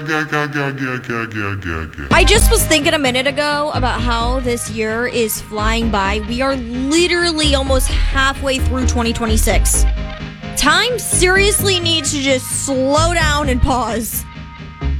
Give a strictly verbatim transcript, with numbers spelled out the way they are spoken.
I just was thinking a minute ago about how this year is flying by. We are literally almost halfway through twenty twenty-six. Time seriously needs to just slow down and pause.